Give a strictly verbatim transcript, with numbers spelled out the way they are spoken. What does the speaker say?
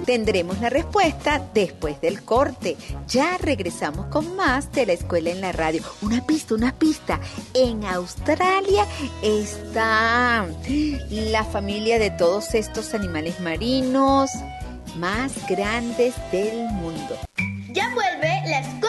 Tendremos la respuesta después del corte. Ya regresamos con más de La Escuela en la Radio. Una pista, una pista. En Australia está la familia de todos estos animales marinos más grandes del mundo. Ya vuelve La Escuela